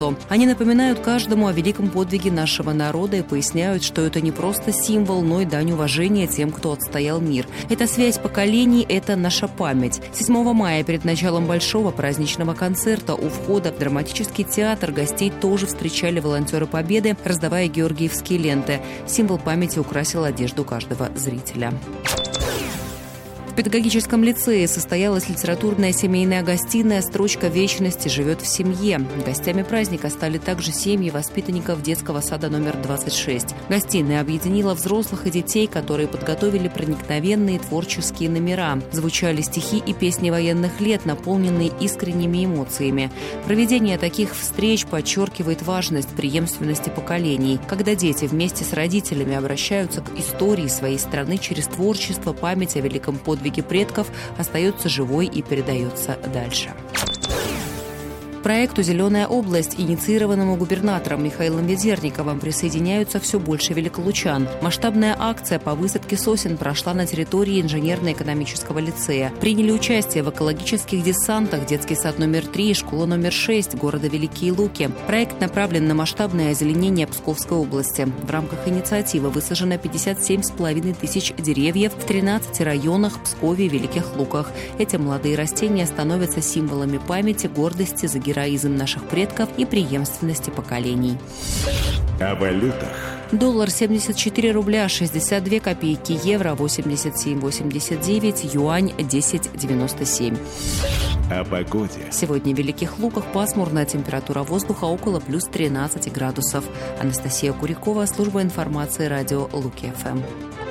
Они напоминают каждому о великом подвиге нашего народа и поясняют, что это не просто символ, но и дань уважения тем, кто отстоял мир. Это связь поколений, это наша память. 7 мая перед началом большого праздничного концерта у входа в драматический театр гостей тоже встречали волонтеры Победы, раздавая георгиевские ленты. Символ памяти украсил одежду каждого зрителя. В педагогическом лицее состоялась литературная семейная гостиная «Строчка вечности живет в семье». Гостями праздника стали также семьи воспитанников детского сада номер 26. Гостиная объединила взрослых и детей, которые подготовили проникновенные творческие номера. Звучали стихи и песни военных лет, наполненные искренними эмоциями. Проведение таких встреч подчеркивает важность преемственности поколений, когда дети вместе с родителями обращаются к истории своей страны через творчество, память о великом подвиге предков остается живой и передается дальше. Проекту «Зеленая область», инициированному губернатором Михаилом Ведерниковым, присоединяются все больше великолучан. Масштабная акция по высадке сосен прошла на территории инженерно-экономического лицея. Приняли участие в экологических десантах детский сад номер 3 и школа номер 6 города Великие Луки. Проект направлен на масштабное озеленение Псковской области. В рамках инициативы высажено 57,5 тысяч деревьев в 13 районах Пскове и Великих Луках. Эти молодые растения становятся символами памяти, гордости за героизм наших предков и преемственности поколений. О валютах. Доллар 74 рубля 62 копейки, евро 87,89, юань 10,97. О погоде. Сегодня в Великих Луках пасмурная, температура воздуха около плюс 13 градусов. Анастасия Курякова, служба информации радио Луки-ФМ.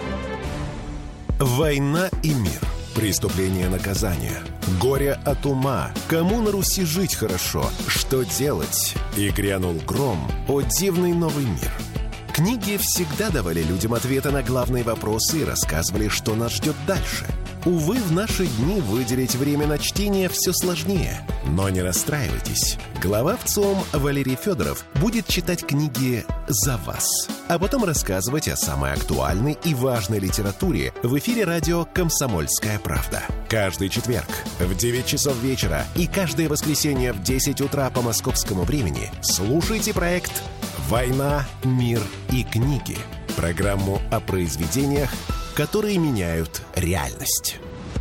Война и мир. Преступление, наказание. Горе от ума. Кому на Руси жить хорошо? Что делать? И грянул гром. О дивный новый мир. Книги всегда давали людям ответы на главные вопросы и рассказывали, что нас ждет дальше. Увы, в наши дни выделить время на чтение все сложнее. Но не расстраивайтесь. Глава ВЦИОМ Валерий Федоров будет читать книги за вас, а потом рассказывать о самой актуальной и важной литературе в эфире радио «Комсомольская правда». Каждый четверг в 9 часов вечера и каждое воскресенье в 10 утра по московскому времени слушайте проект «Война, мир и книги». Программу о произведениях, которые меняют реальность.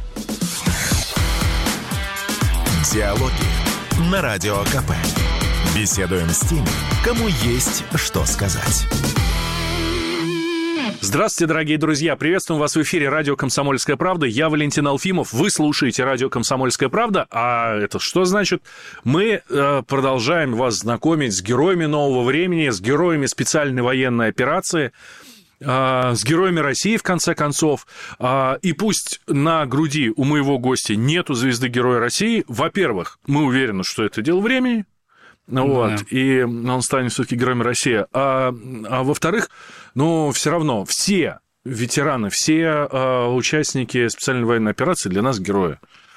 Диалоги на Радио КП. Беседуем с теми, кому есть что сказать. Здравствуйте, дорогие друзья. Приветствуем вас в эфире радио «Комсомольская правда». Я Валентин Алфимов. Вы слушаете радио «Комсомольская правда». А это что значит? Мы продолжаем вас знакомить с героями нового времени, с героями специальной военной операции, с героями России, в конце концов. И пусть на груди у моего гостя нету звезды Героя России, во-первых, мы уверены, что это дело времени, вот, и он станет все-таки Героем России. А во-вторых, ну, все равно все ветераны, все участники специальной военной операции для нас герои.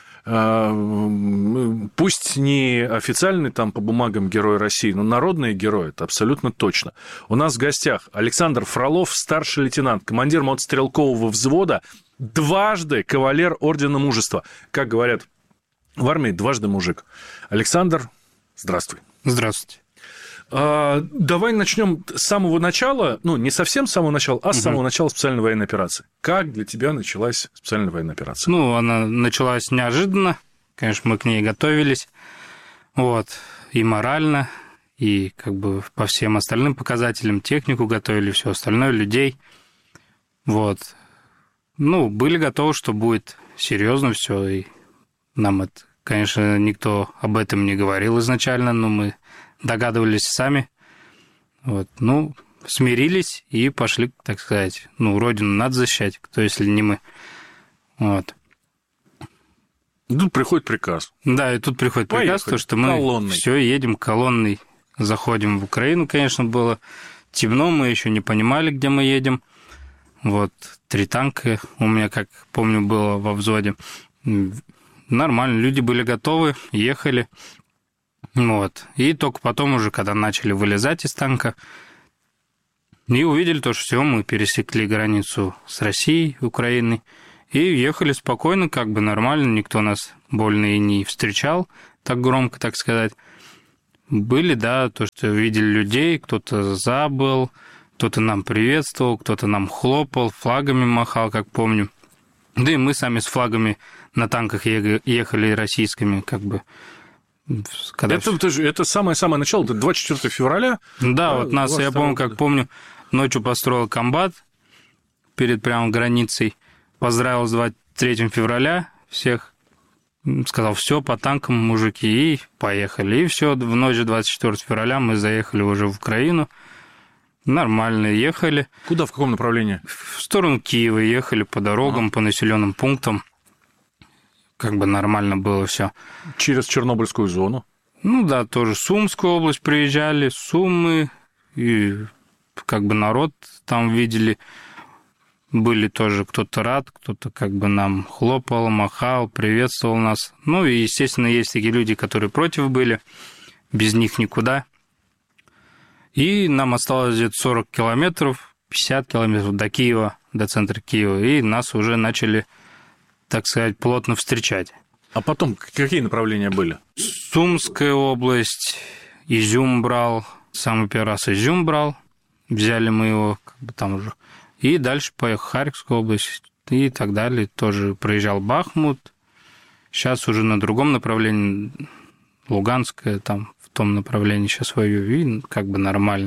Пусть не официальный там по бумагам Герой России, но народные герои, это абсолютно точно. У нас в гостях Александр Фролов, старший лейтенант, командир мотострелкового взвода, дважды кавалер Ордена Мужества. Как говорят в армии, дважды мужик. Александр, здравствуй. Здравствуйте. Давай начнем с самого начала, ну, не совсем с самого начала, а с самого начала специальной военной операции. Как для тебя началась специальная военная операция? Ну, она началась неожиданно, конечно, мы к ней готовились, вот, и морально, и как бы по всем остальным показателям, технику готовили, все остальное, людей, вот. Ну, были готовы, что будет серьезно все, и нам это, конечно, никто об этом не говорил изначально, но мы догадывались сами, вот, ну, смирились и пошли, так сказать, ну, родину надо защищать, кто, если не мы, вот. Тут приходит приказ. Да, и тут приходит приказ, то, что мы все едем колонной, заходим в Украину, конечно, было темно, мы еще не понимали, где мы едем, вот, 3 танка у меня, как помню, было во взводе, нормально, люди были готовы, ехали. Вот. И только потом уже, когда начали вылезать из танка, и увидели то, что все, мы пересекли границу с Россией, Украиной, и ехали спокойно, как бы нормально, никто нас больно и не встречал, так громко, так сказать. Были, да, то, что видели людей, кто-то забыл, кто-то нам приветствовал, кто-то нам хлопал, флагами махал, как помню. Да и мы сами с флагами на танках ехали российскими, как бы. Это самое-самое начало, это 24 февраля? Да, вот нас, я помню, как помню, ночью построил комбат перед прямо границей, поздравил с 23 февраля всех, сказал, все, по танкам, мужики, и поехали. И все, в ночь 24 февраля мы заехали уже в Украину, нормально ехали. Куда, в каком направлении? В сторону Киева ехали по дорогам, по населенным пунктам. Как бы нормально было все. Через Чернобыльскую зону? Ну да, тоже Сумскую область приезжали, Сумы, и как бы народ там видели. Были тоже кто-то рад, кто-то как бы нам хлопал, махал, приветствовал нас. Ну и, естественно, есть такие люди, которые против были, без них никуда. И нам осталось где-то 40 километров, 50 километров до Киева, до центра Киева, и нас уже начали, так сказать, плотно встречать. А потом какие направления были? Сумская область, Изюм брал, самый первый раз Изюм брал, взяли мы его как бы там уже. И дальше поехал Харьковская область и так далее. Тоже проезжал Бахмут. Сейчас уже на другом направлении, Луганская, там в том направлении сейчас воюю, и как бы нормально.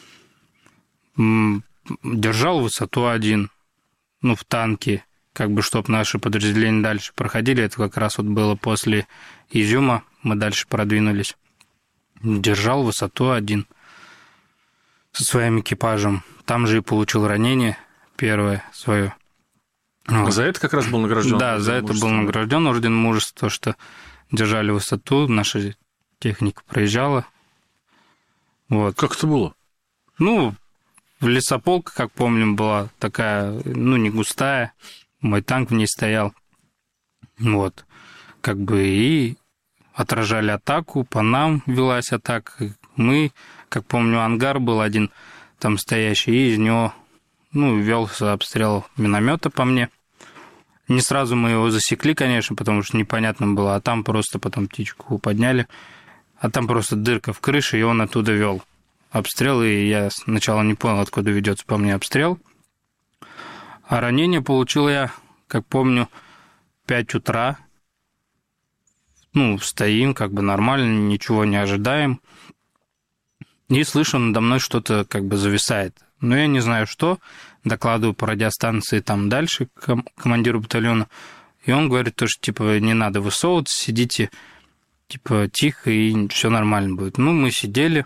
Держал высоту один, ну, в танке, как бы, чтобы наши подразделения дальше проходили. Это как раз вот было после Изюма, мы дальше продвинулись. Держал высоту один со своим экипажем. Там же и получил ранение первое свое. Вот. За это как раз был награжден? Да, за это был награжден орден мужества, что держали высоту, наша техника проезжала. Вот. Как это было? Ну, лесополка, как помним, была такая, ну, не густая. Мой танк в ней стоял. Вот. Как бы и отражали атаку, по нам велась атака. Мы, как помню, ангар был один там стоящий, и из него, ну, велся обстрел миномета по мне. Не сразу мы его засекли, конечно, потому что непонятно было, а там просто потом птичку подняли, а там просто дырка в крыше, и он оттуда вел обстрел, и я сначала не понял, откуда ведется по мне обстрел. А ранение получил я, как помню, 5 утра. Ну, стоим, как бы нормально, ничего не ожидаем. И слышу, надо мной что-то как бы зависает. Но я не знаю, что. Докладываю по радиостанции там дальше командиру батальона. И он говорит, что, типа, не надо высовываться, сидите, типа, тихо, и все нормально будет. Ну, мы сидели,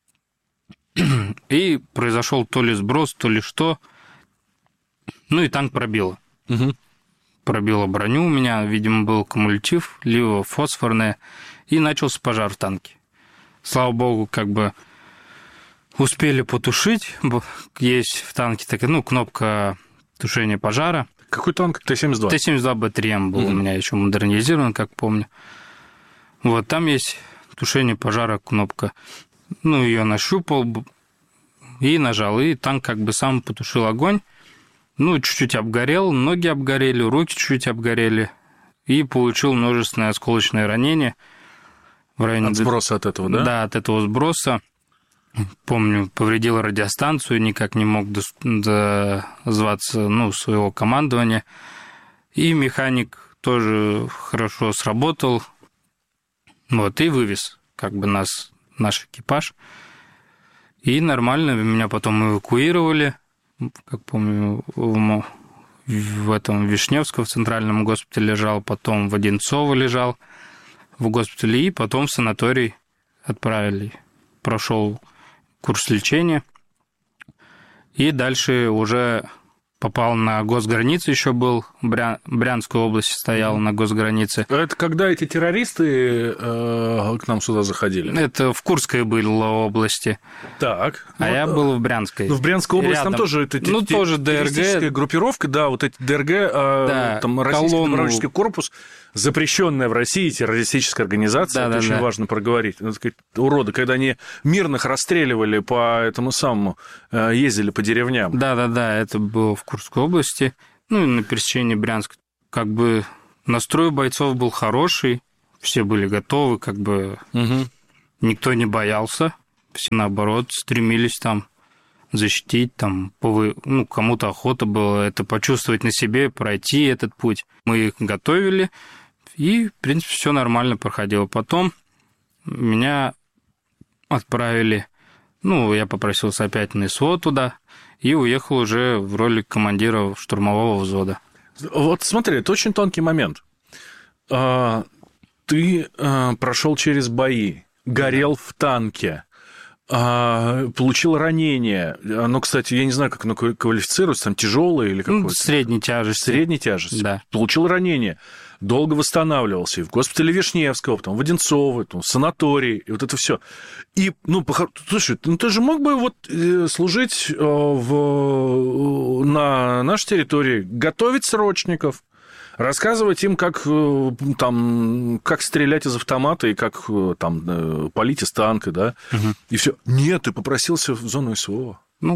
и произошел то ли сброс, то ли что. Ну, и танк пробило. Угу. Пробило броню у меня, видимо, был кумулятив, либо фосфорное, и начался пожар в танке. Слава богу, как бы успели потушить. Есть в танке такая, ну, кнопка тушения пожара. Какой танк? Т-72? Т-72 Б3М был у меня еще модернизирован, как помню. Вот, там есть тушение пожара, кнопка. Ну, ее нащупал и нажал, и танк как бы сам потушил огонь. Ну, чуть-чуть обгорел, ноги обгорели, руки чуть-чуть обгорели. И получил множественное осколочное ранение. В районе... От сброса от этого, да? Да, от этого сброса. Помню, повредил радиостанцию, никак не мог дозваться, ну, своего командования. И механик тоже хорошо сработал. Вот, и вывез как бы нас, наш экипаж. И нормально, меня потом эвакуировали. Как помню, в этом Вишневском в центральном госпитале лежал, потом в Одинцово лежал в госпитале, и потом в санаторий отправили. Прошел курс лечения, и дальше уже попал на госграницу, еще был, в Брянской области стоял на госгранице. Это когда эти террористы к нам сюда заходили? Это в Курской было области. Так. А я был в Брянской. Ну, в Брянской области рядом. Там тоже это тоже террористическая группировка, да, вот эти ДРГ, да, там Российский добровольческий корпус, запрещенная в России террористическая организация, это очень важно проговорить. Надо сказать, уроды, когда они мирных расстреливали по этому самому, ездили по деревням. Да, это было в Курской области, ну и на пересечении Брянска. Как бы настрой бойцов был хороший, все были готовы, как бы... никто не боялся. Все, наоборот, стремились там защитить, там, кому-то охота была это почувствовать на себе, пройти этот путь. Мы их готовили, и, в принципе, все нормально проходило. Потом меня отправили, я попросился опять на СВО туда, и уехал уже в роли командира штурмового взвода. Вот смотри, это очень тонкий момент. Ты прошел через бои, горел в танке, получил ранение. Кстати, я не знаю, как оно квалифицируется, там тяжелое или какое-то? Средней тяжести. Средней тяжести. Да. Получил ранение, долго восстанавливался и в госпитале Вишневского, потом в Одинцово, в санатории, и вот это все. И, слушай, ты же мог бы служить на нашей территории, готовить срочников, рассказывать им, как стрелять из автомата и как палить из танка, да, и все. Нет, ты попросился в зону СВО.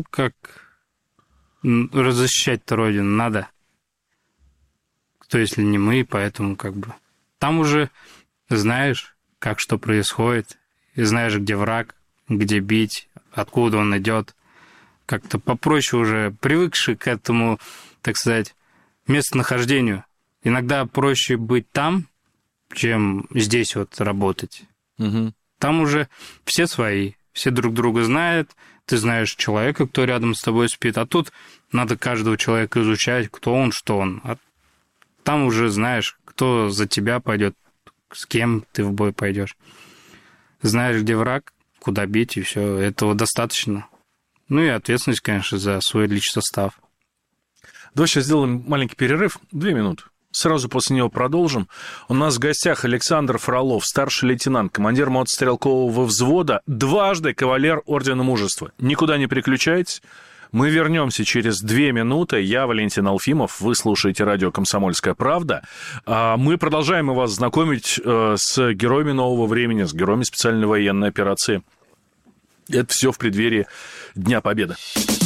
Защищать-то родину надо. Кто, если не мы, поэтому там уже знаешь, как что происходит, и знаешь, где враг, где бить, откуда он идет. Как-то попроще уже, привыкший к этому, так сказать, местонахождению. Иногда проще быть там, чем здесь работать. Угу. Там уже все свои, все друг друга знают, ты знаешь человека, кто рядом с тобой спит, а тут надо каждого человека изучать, кто он, что он. А там уже знаешь, кто за тебя пойдет, с кем ты в бой пойдешь. Знаешь, где враг, куда бить, и все. Этого достаточно. И ответственность, конечно, за свой личный состав. Давай сейчас сделаем маленький перерыв, 2 минуты. Сразу после него продолжим. У нас в гостях Александр Фролов, старший лейтенант, командир мотострелкового взвода, дважды кавалер Ордена Мужества. Никуда не переключайтесь. Мы вернемся через 2 минуты. Я Валентин Алфимов. Вы слушаете радио «Комсомольская правда». Мы продолжаем вас знакомить с героями нового времени, с героями специальной военной операции. Это все в преддверии Дня Победы.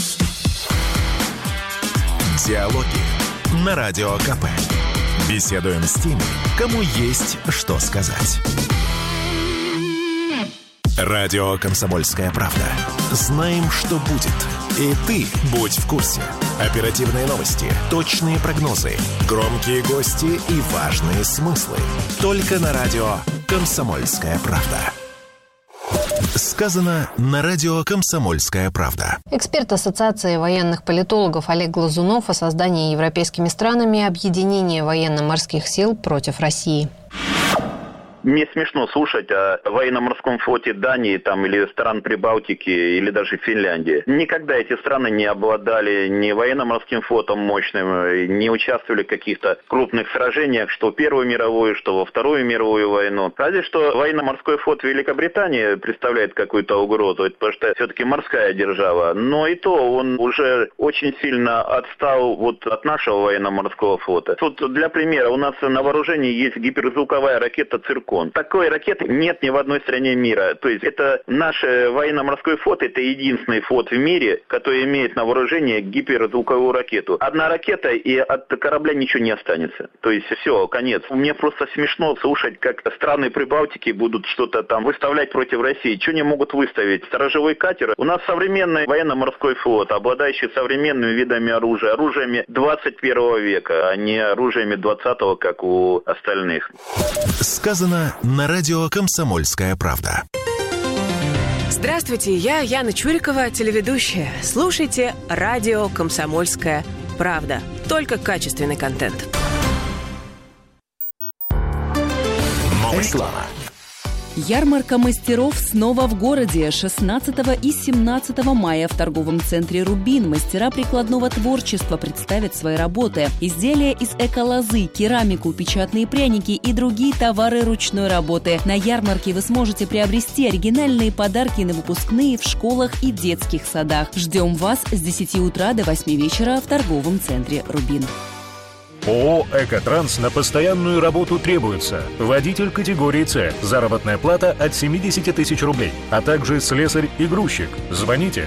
Диалоги на Радио КП. Беседуем с теми, кому есть что сказать. Радио «Комсомольская правда». Знаем, что будет. И ты будь в курсе. Оперативные новости, точные прогнозы, громкие гости и важные смыслы. Только на радио «Комсомольская правда». Сказано на радио «Комсомольская правда». Эксперт Ассоциации военных политологов Олег Глазунов о создании европейскими странами объединения военно-морских сил против России. Мне смешно слушать о военно-морском флоте Дании или стран Прибалтики, или даже Финляндии. Никогда эти страны не обладали ни военно-морским флотом мощным, не участвовали в каких-то крупных сражениях, что в Первую мировую, что во Вторую мировую войну. Разве что военно-морской флот Великобритании представляет какую-то угрозу, потому что все-таки морская держава. Но и то он уже очень сильно отстал от нашего военно-морского флота. Тут для примера, у нас на вооружении есть гиперзвуковая ракета «Циркон». Такой ракеты нет ни в одной стране мира. То есть это наш военно-морской флот, это единственный флот в мире, который имеет на вооружении гиперзвуковую ракету. Одна ракета, и от корабля ничего не останется. То есть все, конец. Мне просто смешно слушать, как страны Прибалтики будут что-то выставлять против России. Что они могут выставить? Сторожевой катер? У нас современный военно-морской флот, обладающий современными видами оружия, оружиями 21 века, а не оружиями 20-го, как у остальных. Сказано на радио «Комсомольская правда». Здравствуйте, я Яна Чурикова, телеведущая. Слушайте радио «Комсомольская правда». Только качественный контент. Реклама. Ярмарка мастеров снова в городе. 16 и 17 мая в торговом центре «Рубин» мастера прикладного творчества представят свои работы. Изделия из эколозы, керамику, печатные пряники и другие товары ручной работы. На ярмарке вы сможете приобрести оригинальные подарки на выпускные в школах и детских садах. Ждем вас с 10 утра до 8 вечера в торговом центре «Рубин». ООО «Экотранс» на постоянную работу требуется. Водитель категории «С». Заработная плата от 70 тысяч рублей. А также слесарь и грузчик. Звоните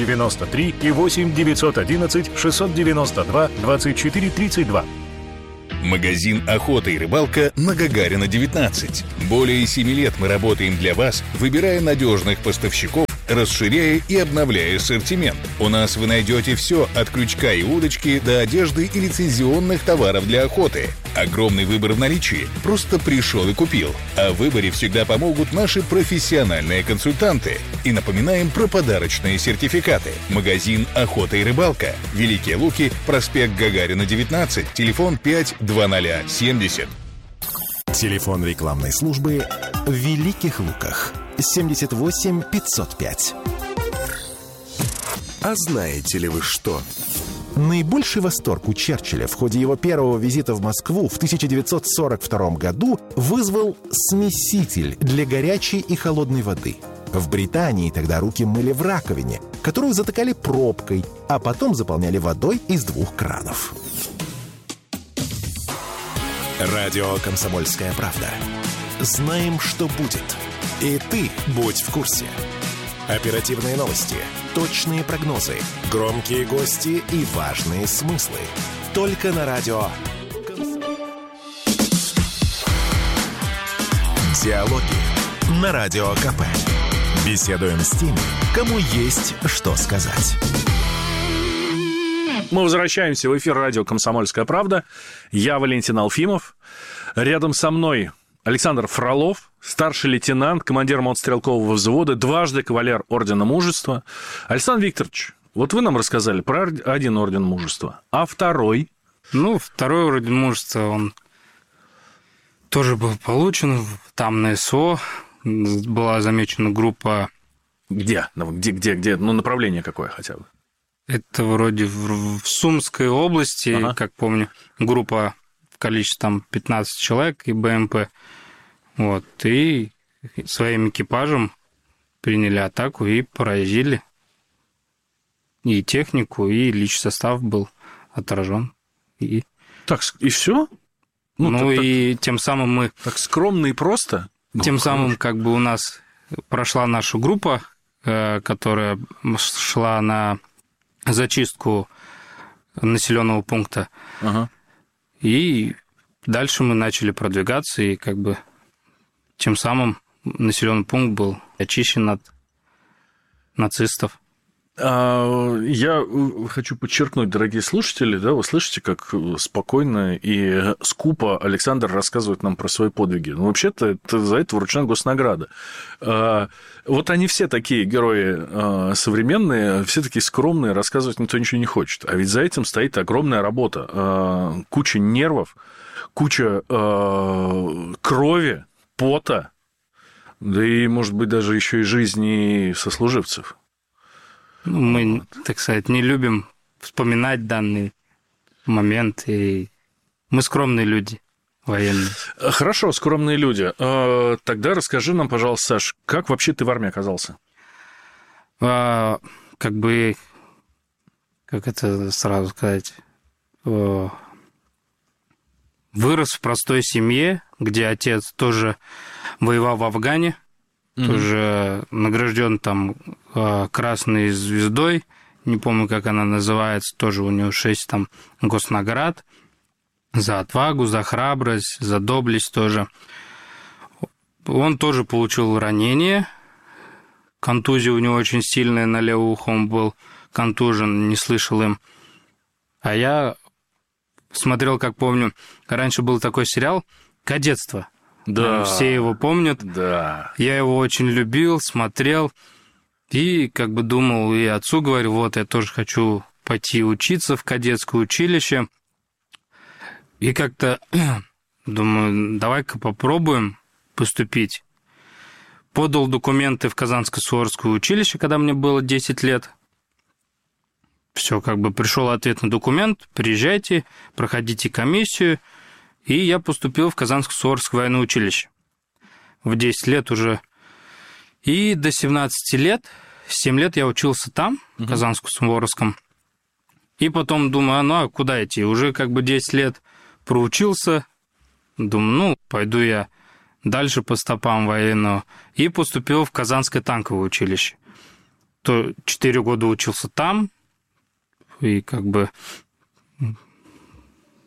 343-93 и 8 911 692 24 32. Магазин «Охота и рыбалка» на Гагарина, 19. Более 7 лет мы работаем для вас, выбирая надежных поставщиков, расширяя и обновляя ассортимент. У нас вы найдете все от крючка и удочки до одежды и лицензионных товаров для охоты. Огромный выбор в наличии. Просто пришел и купил. А в выборе всегда помогут наши профессиональные консультанты. И напоминаем про подарочные сертификаты. Магазин «Охота и рыбалка». Великие Луки, проспект Гагарина, 19. Телефон 52070. Телефон рекламной службы в Великих Луках. 78 505. А знаете ли вы что? Наибольший восторг у Черчилля в ходе его первого визита в Москву в 1942 году вызвал смеситель для горячей и холодной воды. В Британии тогда руки мыли в раковине, которую затыкали пробкой, а потом заполняли водой из 2 кранов. Радио «Комсомольская правда». Знаем, что будет. И ты будь в курсе. Оперативные новости, точные прогнозы, громкие гости и важные смыслы. Только на радио. Диалоги на Радио КП. Беседуем с теми, кому есть что сказать. Мы возвращаемся в эфир радио «Комсомольская правда». Я Валентин Алфимов. Рядом со мной Александр Фролов, старший лейтенант, командир мотострелкового взвода, дважды кавалер Ордена Мужества. Александр Викторович, вот вы нам рассказали про один Орден Мужества, а второй? Второй Орден Мужества, он тоже был получен. Там на СО была замечена группа... Где? Направление какое хотя бы? Это вроде в Сумской области, как помню, группа в количестве там 15 человек и БМП. Вот, и своим экипажем приняли атаку и поразили и технику, и личный состав был отражен. Так, и все? Тем самым мы... Так скромно и просто? Тем самым как бы у нас прошла наша группа, которая шла на зачистку населенного пункта. И дальше мы начали продвигаться, и как бы тем самым населенный пункт был очищен от нацистов. Я хочу подчеркнуть, дорогие слушатели, да, вы слышите, как спокойно и скупо Александр рассказывает нам про свои подвиги. Вообще-то за это вручена госнаграда. Вот они все такие герои современные, все такие скромные, рассказывать никто ничего не хочет. А ведь за этим стоит огромная работа, куча нервов, куча крови, пота, да и, может быть, даже еще и жизни сослуживцев. Мы, так сказать, не любим вспоминать данный момент, и мы скромные люди, военные. Хорошо, скромные люди. Тогда расскажи нам, пожалуйста, Саш, как вообще ты в армии оказался? Как это сразу сказать? Вырос в простой семье, где отец тоже воевал в Афгане, тоже награжден там Красной звездой, не помню, как она называется, тоже у него 6 там госнаград за отвагу, за храбрость, за доблесть тоже. Он тоже получил ранение, контузия у него очень сильная, на левое ухо он был контужен, не слышал им. А я смотрел, как помню, раньше был такой сериал «Кадетство». Да. Все его помнят. Да. Я его очень любил, смотрел. И как бы думал, и отцу говорю, вот, я тоже хочу пойти учиться в кадетское училище. И как-то думаю, давай-ка попробуем поступить. Подал документы в Казанское Суворовское училище, когда мне было 10 лет. Все, как бы пришел ответ на документ, приезжайте, проходите комиссию. И я поступил в Казанское Суворовское военное училище. В 10 лет уже. И до 17 лет, 7 лет я учился там, в Казанском Суворовском. И потом думаю, а куда идти? Уже как бы 10 лет проучился. Думаю, пойду я дальше по стопам военного. И поступил в Казанское танковое училище. 4 года учился там. И как бы...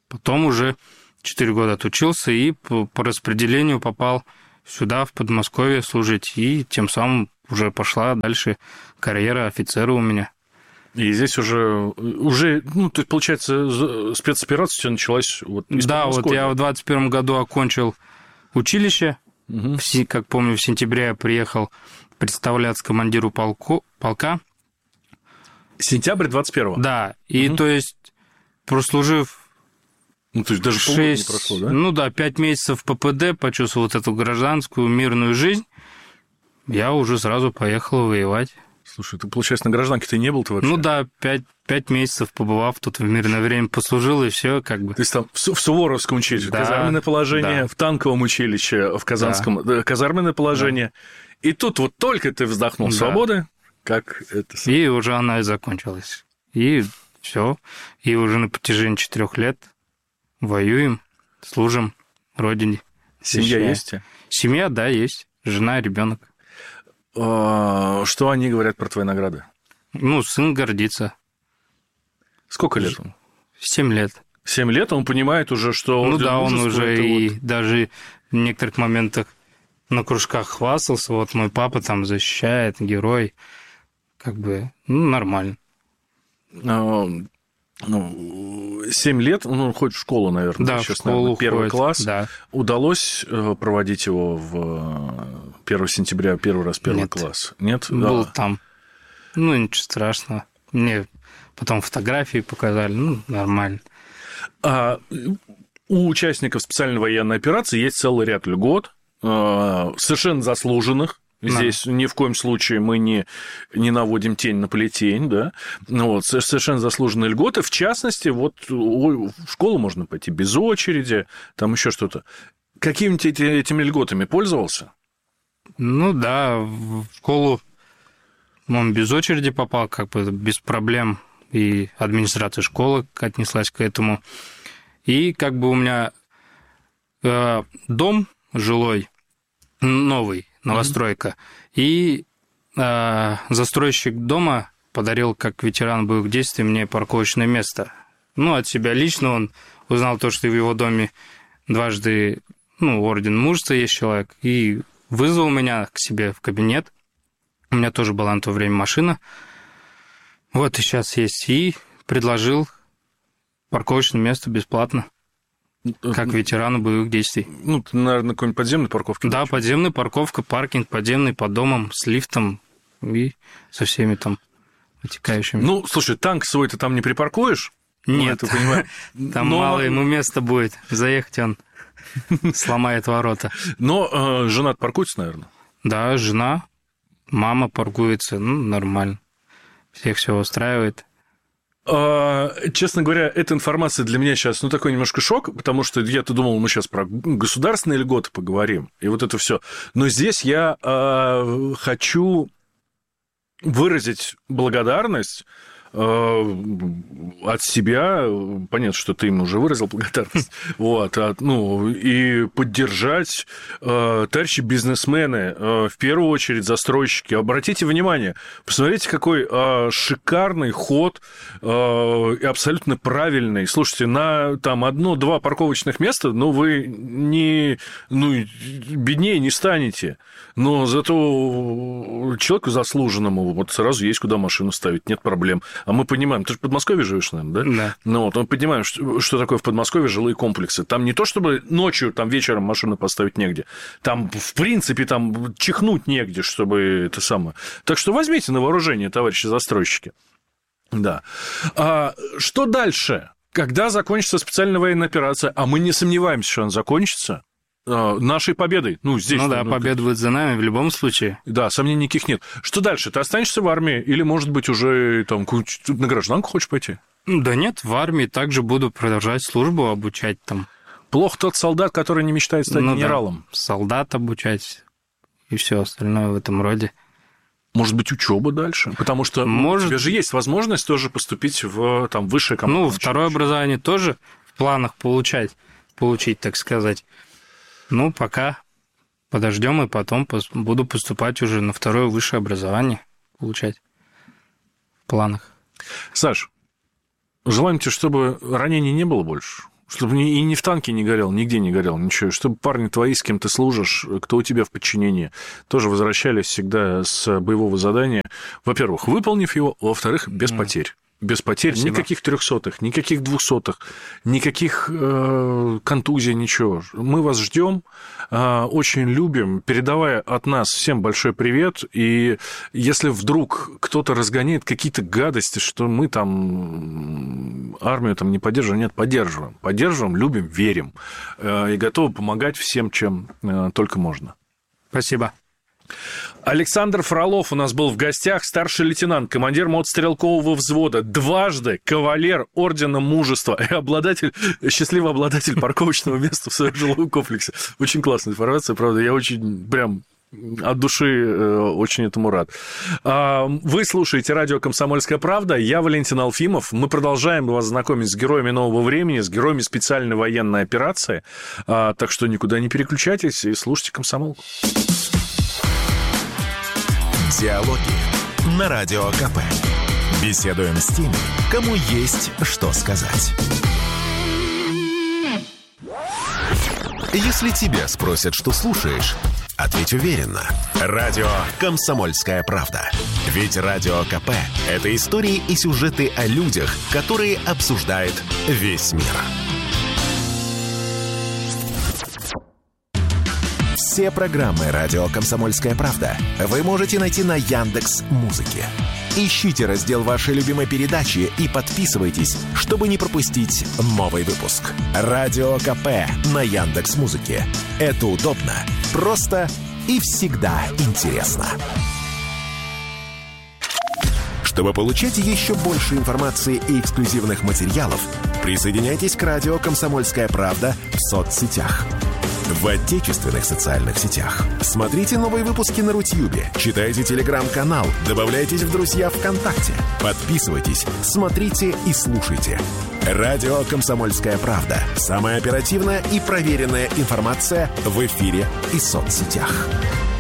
Потом уже 4 года отучился и по распределению попал сюда, в Подмосковье, служить. И тем самым уже пошла дальше карьера офицера у меня. И здесь уже ну, то есть, получается, спецоперация у тебя началась вот из Да, Подмосковья. вот я в 21 году окончил училище. Как помню, в сентябре я приехал представляться командиру полка. Сентябрь 21-го? Да, и то есть, прослужив ну, то есть даже полгода не прошло, да? Ну да, 5 месяцев в ППД, почувствовал вот эту гражданскую мирную жизнь, я уже сразу поехал воевать. Слушай, ты, получается, на гражданке ты не был-то вообще? Ну да, 5 месяцев побывав тут в мирное время, послужил, и все как бы. То есть там в Суворовском училище, да, казарменное положение, да. В танковом училище, в Казанском казарменное положение. Да. И тут вот только ты вздохнул свободы, как это... И уже она и закончилась. И все. И уже на протяжении 4 лет воюем, служим Родине. Семья есть? Семья, да, есть. Жена, ребенок. Что они говорят про твои награды? Ну, сын гордится. Сколько лет ему? 7 лет. 7 лет? Он понимает уже, что... Ну да, он уже и вот... даже в некоторых моментах на кружках хвастался. Вот мой папа там защищает, герой. Как бы, ну, нормально. 7 лет, ну, ходит в школу, наверное. Да, сейчас, в школу первый ходит, класс. Да. Удалось проводить его в 1 сентября, первый раз первый класс? Нет? Был там. Ну, ничего страшного. Мне потом фотографии показали, ну, нормально. У участников специальной военной операции есть целый ряд льгот, совершенно заслуженных. Здесь ни в коем случае мы не наводим тень на плетень, да, вот, совершенно заслуженные льготы. В частности, вот в школу можно пойти без очереди, там еще что-то. Какими-нибудь этими льготами пользовался? Ну да, в школу он без очереди попал, как бы без проблем, и администрация школы отнеслась к этому. И как бы у меня дом жилой новый, новостройка. И застройщик дома подарил, как ветеран боевых действий, мне парковочное место. Ну, от себя лично он узнал то, что в его доме дважды, ну, орден мужества есть человек, и вызвал меня к себе в кабинет. У меня тоже была на то время машина. Вот и сейчас есть. И предложил парковочное место бесплатно. Как ветерану боевых действий. Ну, ты, наверное, какой-нибудь подземной парковки? Да, подземная парковка, паркинг подземный по домам с лифтом и со всеми там вытекающими. Ну, слушай, танк свой ты там не припаркуешь? Нет, ну, там мало ему места будет. Заехать он сломает ворота. Но жена паркуется, наверное? Да, жена, мама паркуется, ну, нормально. Всех все устраивает. Честно говоря, эта информация для меня сейчас, ну, такой немножко шок, потому что я-то думал, мы сейчас про государственные льготы поговорим, и вот это все. Но здесь я хочу выразить благодарность от себя, понятно, что ты им уже выразил благодарность, вот, ну, и поддержать товарищи бизнесмены, в первую очередь застройщики. Обратите внимание, посмотрите, какой шикарный ход и абсолютно правильный. Слушайте, на там 1-2 парковочных места, ну, вы беднее не станете, но зато человеку заслуженному вот сразу есть куда машину ставить, нет проблем. А мы понимаем, ты же в Подмосковье живешь, наверное, да? Да. Ну вот, мы понимаем, что такое в Подмосковье жилые комплексы. Там не то, чтобы ночью, там вечером машину поставить негде. Там, в принципе, там чихнуть негде, чтобы это самое. Так что возьмите на вооружение, товарищи застройщики. Да. Что дальше? Когда закончится специальная военная операция? А мы не сомневаемся, что она закончится. Нашей победой. Ну, здесь. Ну да, победа будет за нами в любом случае. Да, сомнений никаких нет. Что дальше? Ты останешься в армии или, может быть, уже там на гражданку хочешь пойти? Да нет, в армии также буду продолжать службу, обучать там. Плохо тот солдат, который не мечтает стать генералом. Да, солдат обучать и все остальное в этом роде. Может быть, учеба дальше? Потому что у тебя же есть возможность тоже поступить в там, высшее командное училище. Второе образование тоже в планах получить, так сказать. Ну, пока подождем, и потом буду поступать уже на второе высшее образование, получать в планах. Саш, желаем тебе, чтобы ранений не было больше. Чтобы и ни в танке не горел, нигде не горел, ничего. Чтобы парни твои, с кем ты служишь, кто у тебя в подчинении, тоже возвращались всегда с боевого задания. Во-первых, выполнив его, во-вторых, без потерь. Без потерь. Спасибо. Никаких 300-х, никаких 200-х, никаких контузий, ничего. Мы вас ждем, очень любим. Передавая от нас всем большой привет. И если вдруг кто-то разгоняет какие-то гадости, что мы там армию там не поддерживаем, нет, поддерживаем. Поддерживаем, любим, верим. И готовы помогать всем, чем только можно. Спасибо. Александр Фролов у нас был в гостях, старший лейтенант, командир мотострелкового взвода, дважды кавалер ордена мужества и счастливый обладатель парковочного места в своем жилом комплексе. Очень классная информация, правда, я очень прям от души очень этому рад. Вы слушаете радио «Комсомольская правда», я Валентин Алфимов. Мы продолжаем вас знакомить с героями нового времени, с героями специальной военной операции, так что никуда не переключайтесь и слушайте «Комсомолку». Диалоги на Радио КП. Беседуем с теми, кому есть что сказать. Если тебя спросят, что слушаешь, ответь уверенно. Радио «Комсомольская правда». Ведь Радио КП – это истории и сюжеты о людях, которые обсуждает весь мир. Все программы «Радио Комсомольская правда» вы можете найти на Яндекс.Музыке. Ищите раздел вашей любимой передачи и подписывайтесь, чтобы не пропустить новый выпуск. Радио КП на Яндекс.Музыке. Это удобно, просто и всегда интересно. Чтобы получать еще больше информации и эксклюзивных материалов, присоединяйтесь к радио «Комсомольская правда» в соцсетях. В отечественных социальных сетях. Смотрите новые выпуски на Рутьюбе, читайте телеграм-канал, добавляйтесь в друзья ВКонтакте, подписывайтесь, смотрите и слушайте. Радио «Комсомольская правда». Самая оперативная и проверенная информация в эфире и соцсетях.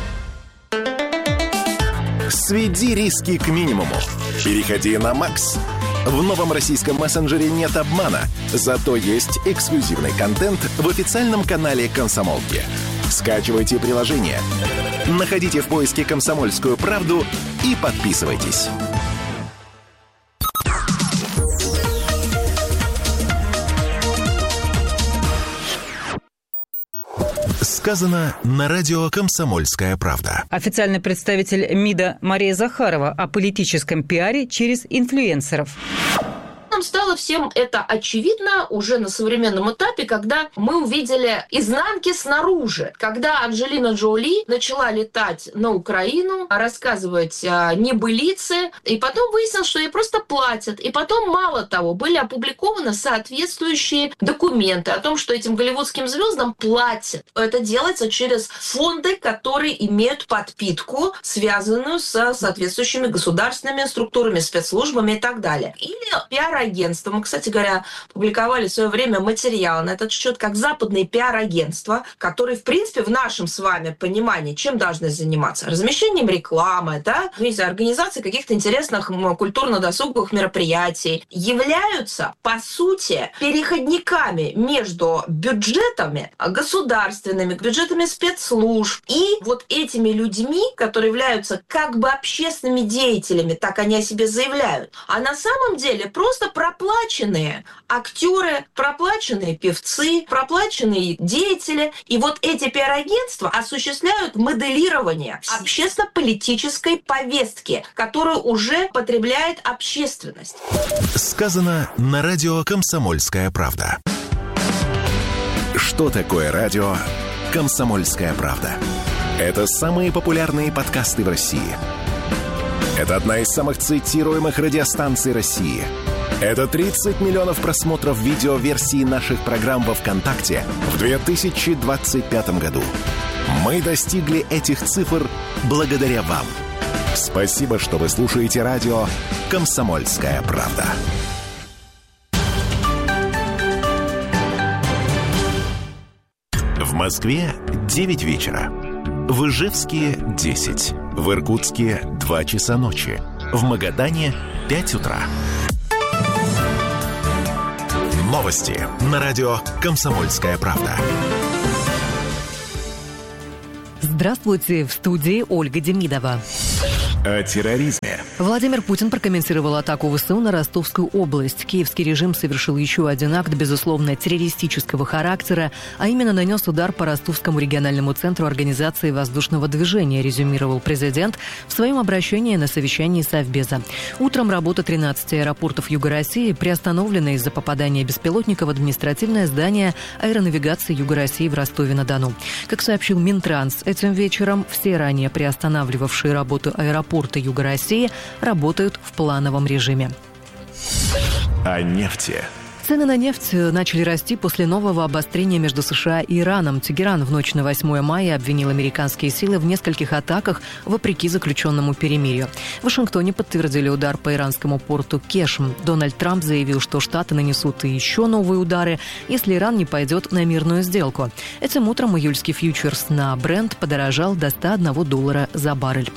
Сведи риски к минимуму. Переходи на Макс. В новом российском мессенджере нет обмана, зато есть эксклюзивный контент в официальном канале «Комсомолки». Скачивайте приложение, находите в поиске «Комсомольскую правду» и подписывайтесь. Сказано на радио «Комсомольская правда». Официальный представитель МИДа Мария Захарова о политическом пиаре через инфлюенсеров. Нам стало всем это очевидно уже на современном этапе, когда мы увидели изнанки снаружи. Когда Анджелина Джоли начала летать на Украину, рассказывать небылицы, и потом выяснилось, что ей просто платят. И потом, мало того, были опубликованы соответствующие документы о том, что этим голливудским звездам платят. Это делается через фонды, которые имеют подпитку, связанную с соответствующими государственными структурами, спецслужбами и так далее. Или пиар-агентство. Мы, кстати говоря, публиковали в свое время материал на этот счет, как западные пиар-агентства, которые, в принципе, в нашем с вами понимании, чем должны заниматься? Размещением рекламы, да? Организацией каких-то интересных культурно-досуговых мероприятий, являются, по сути, переходниками между бюджетами государственными, бюджетами спецслужб и вот этими людьми, которые являются как бы общественными деятелями, так они о себе заявляют. А на самом деле просто проплаченные актеры, проплаченные певцы, проплаченные деятели. И вот эти пиар-агентства осуществляют моделирование общественно-политической повестки, которую уже потребляет общественность. Сказано на радио «Комсомольская правда». Что такое радио «Комсомольская правда»? Это самые популярные подкасты в России. Это одна из самых цитируемых радиостанций России. Это 30 миллионов просмотров видеоверсии наших программ во ВКонтакте в 2025 году. Мы достигли этих цифр благодаря вам. Спасибо, что вы слушаете радио «Комсомольская правда». В Москве 9 вечера. В Ижевске 10. В Иркутске 2 часа ночи. В Магадане 5 утра. Новости на радио «Комсомольская правда». Здравствуйте, в студии Ольга Демидова. О терроризме. Владимир Путин прокомментировал атаку ВСУ на Ростовскую область. Киевский режим совершил еще один акт, безусловно, террористического характера, а именно нанес удар по Ростовскому региональному центру организации воздушного движения, резюмировал президент в своем обращении на совещании Совбеза. Утром работа 13 аэропортов Юга России приостановлена из-за попадания беспилотника в административное здание аэронавигации Юга России в Ростове-на-Дону. Как сообщил Минтранс, этим вечером все ранее приостанавливавшие работу аэропорта Юга России работают в плановом режиме. О нефти. Цены на нефть начали расти после нового обострения между США и Ираном. Тегеран в ночь на 8 мая обвинил американские силы в нескольких атаках вопреки заключенному перемирию. В Вашингтоне подтвердили удар по иранскому порту Кешм. Дональд Трамп заявил, что Штаты нанесут и еще новые удары, если Иран не пойдет на мирную сделку. Этим утром июльский фьючерс на Брент подорожал до $101 за баррель.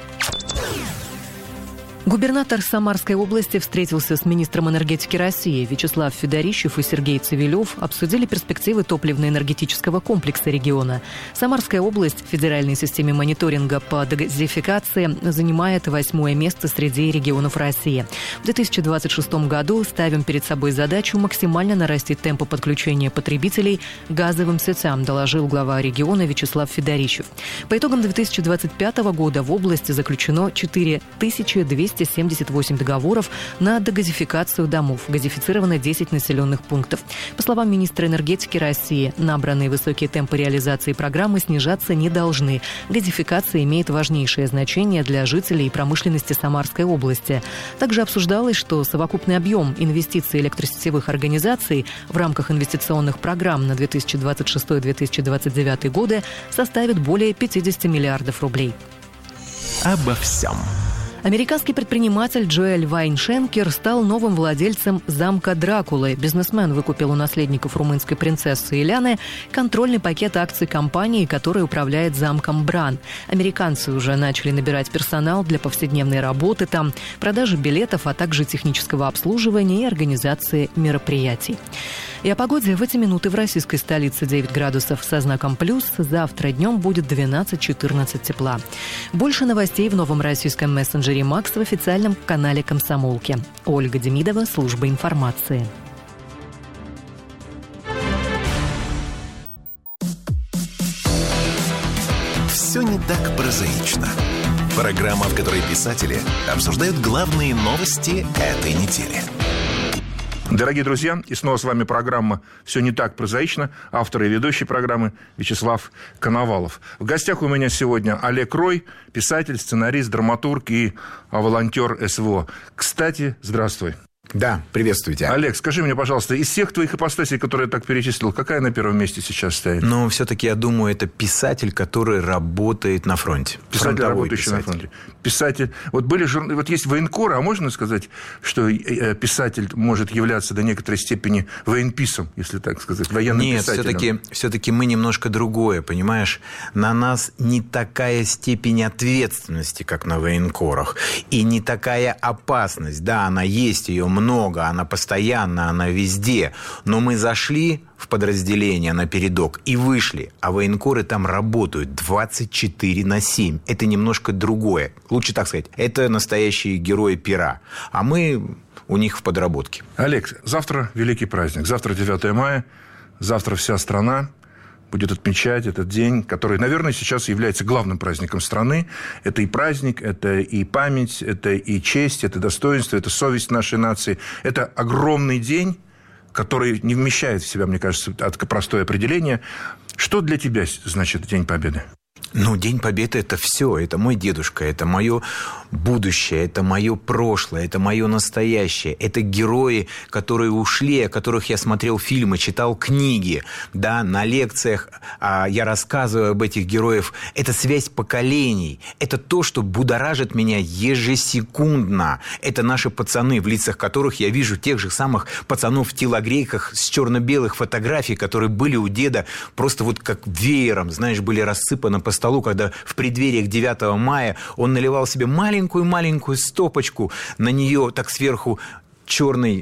Губернатор Самарской области встретился с министром энергетики России. Вячеслав Федорищев и Сергей Цивилев обсудили перспективы топливно-энергетического комплекса региона. Самарская область в федеральной системе мониторинга по газификации занимает 8-е место среди регионов России. В 2026 году ставим перед собой задачу максимально нарастить темпы подключения потребителей к газовым сетям, доложил глава региона Вячеслав Федорищев. По итогам 2025 года в области заключено 4278 договоров на дегазификацию домов. Газифицировано 10 населенных пунктов. По словам министра энергетики России, набранные высокие темпы реализации программы снижаться не должны. Газификация имеет важнейшее значение для жителей и промышленности Самарской области. Также обсуждалось, что совокупный объем инвестиций электросетевых организаций в рамках инвестиционных программ на 2026-2029 годы составит более 50 миллиардов рублей. Обо всем. Американский предприниматель Джоэль Вайншенкер стал новым владельцем замка Дракулы. Бизнесмен выкупил у наследников румынской принцессы Эляны контрольный пакет акций компании, которая управляет замком Бран. Американцы уже начали набирать персонал для повседневной работы там, продажи билетов, а также технического обслуживания и организации мероприятий. И о погоде в эти минуты в российской столице 9 градусов со знаком плюс. Завтра днем будет 12-14 тепла. Больше новостей в новом российском мессенджере «Макс» в официальном канале «Комсомолки». Ольга Демидова, служба информации. Все не так прозаично. Программа, в которой писатели обсуждают главные новости этой недели. Дорогие друзья, и снова с вами программа «Все не так прозаично». Автор и ведущий программы Вячеслав Коновалов. В гостях у меня сегодня Олег Рой, писатель, сценарист, драматург и волонтер СВО. Кстати, здравствуй. Да, приветствуйте. Олег, скажи мне, пожалуйста, из всех твоих ипостасей, которые я так перечислил, какая на первом месте сейчас стоит? Ну, все-таки, я думаю, это писатель, который работает на фронте. Писатель, работающий на фронте. Писатель. Вот были вот есть военкоры, а можно сказать, что писатель может являться до некоторой степени военписом, если так сказать, военным писателем? Нет, все-таки мы немножко другое, понимаешь? На нас не такая степень ответственности, как на военкорах, и не такая опасность. Да, она есть, ее много, она постоянно, она везде. Но мы зашли в подразделение на передок и вышли, а военкоры там работают 24/7. Это немножко другое. Лучше так сказать, это настоящие герои пера. А мы у них в подработке. Олег, завтра великий праздник. Завтра 9 мая. Завтра вся страна будет отмечать этот день, который, наверное, сейчас является главным праздником страны. Это и праздник, это и память, это и честь, это достоинство, это совесть нашей нации. Это огромный день, который не вмещает в себя, мне кажется, простое определение. Что для тебя значит День Победы? Ну, День Победы – это все. Это мой дедушка, это мое будущее, это мое прошлое, это мое настоящее. Это герои, которые ушли, о которых я смотрел фильмы, читал книги. Да, на лекциях я рассказываю об этих героях. Это связь поколений. Это то, что будоражит меня ежесекундно. Это наши пацаны, в лицах которых я вижу тех же самых пацанов в телогрейках с черно-белых фотографий, которые были у деда просто вот как веером, знаешь, были рассыпаны по столу, когда в преддверии 9 мая он наливал себе маленькую-маленькую стопочку, на нее так сверху черный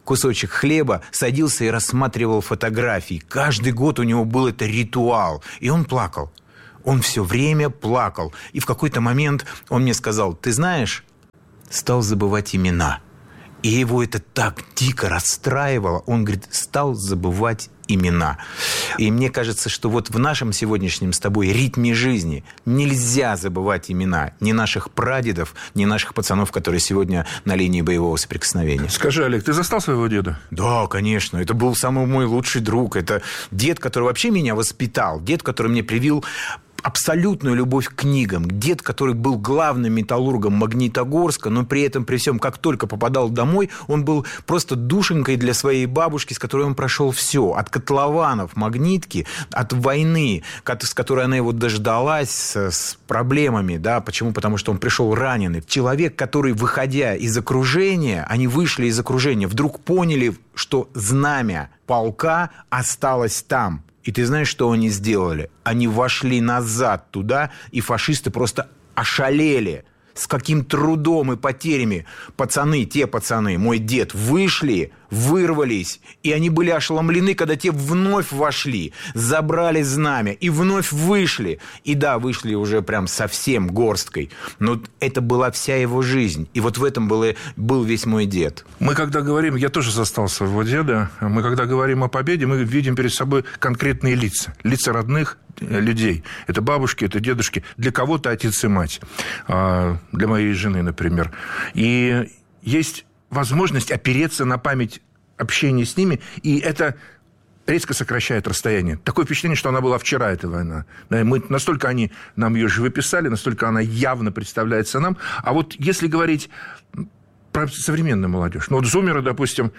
кусочек хлеба, садился и рассматривал фотографии. Каждый год у него был это ритуал. И он плакал. Он все время плакал. И в какой-то момент он мне сказал: ты знаешь, стал забывать имена. И его это так дико расстраивало. Он, говорит, стал забывать имена. И мне кажется, что вот в нашем сегодняшнем с тобой ритме жизни нельзя забывать имена ни наших прадедов, ни наших пацанов, которые сегодня на линии боевого соприкосновения. Скажи, Олег, ты застал своего деда? Да, конечно. Это был самый мой лучший друг. Это дед, который вообще меня воспитал. Дед, который мне привил абсолютную любовь к книгам. Дед, который был главным металлургом Магнитогорска, но при этом, при всем, как только попадал домой, он был просто душенькой для своей бабушки, с которой он прошел все. От котлованов Магнитки, от войны, с которой она его дождалась, с проблемами. Да? Почему? Потому что он пришел раненый. Человек, который, выходя из окружения, они вышли из окружения, вдруг поняли, что знамя полка осталось там. И ты знаешь, что они сделали? Они вошли назад туда, и фашисты просто ошалели. С каким трудом и потерями те пацаны, мой дед, вышли, вырвались, и они были ошеломлены, когда те вновь вошли, забрали знамя и вновь вышли. И да, вышли уже прям совсем горсткой, но это была вся его жизнь. И вот в этом был весь мой дед. Мы когда говорим, я тоже застал своего деда, мы когда говорим о победе, мы видим перед собой конкретные лица. Лица родных людей. Это бабушки, это дедушки. Для кого-то отец и мать. Для моей жены, например. И есть возможность опереться на память общения с ними, и это резко сокращает расстояние. Такое впечатление, что она была вчера, эта война. Да, настолько они нам ее живописали, настолько она явно представляется нам. А вот если говорить про современную молодежь, ну вот зумеры, допустим,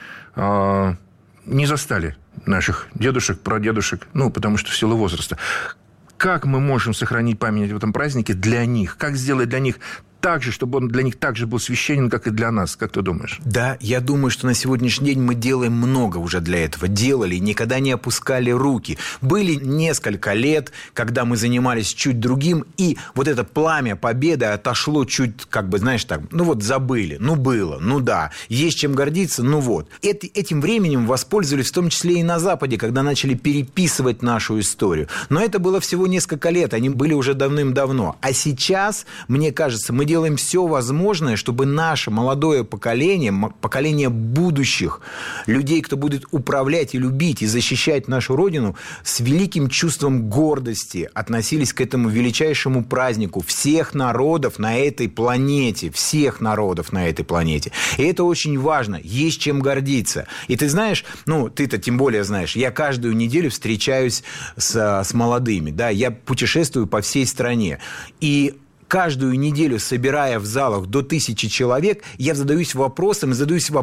не застали наших дедушек, прадедушек, потому что в силу возраста. Как мы можем сохранить память об этом празднике для них? Как сделать для них так же, чтобы он для них так же был священен, как и для нас? Как ты думаешь? Да, я думаю, что на сегодняшний день мы делаем много уже для этого. Делали, никогда не опускали руки. Были несколько лет, когда мы занимались чуть другим, и вот это пламя победы отошло чуть, забыли. Было, да. Есть чем гордиться, Этим временем воспользовались в том числе и на Западе, когда начали переписывать нашу историю. Но это было всего несколько лет, они были уже давным-давно. А сейчас, мне кажется, мы делаем все возможное, чтобы наше молодое поколение будущих людей, кто будет управлять и любить и защищать нашу Родину, с великим чувством гордости относились к этому величайшему празднику всех народов на этой планете. Всех народов на этой планете. И это очень важно. Есть чем гордиться. И ты знаешь, ты-то тем более знаешь, я каждую неделю встречаюсь с молодыми. Да? Я путешествую по всей стране. И каждую неделю, собирая в залах до 1000 человек, я задаюсь вопросом